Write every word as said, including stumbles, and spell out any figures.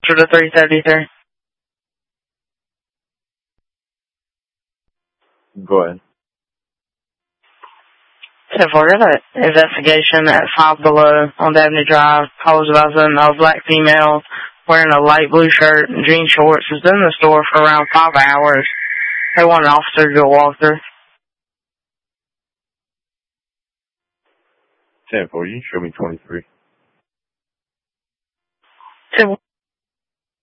answer to three thirty-three. Go ahead. So for an investigation at Five Below on Dabney Drive, calls about a black female wearing a light blue shirt and jean shorts has been in the store for around five hours. They want an officer to do a walkthrough. ten four, you can show me twenty-three.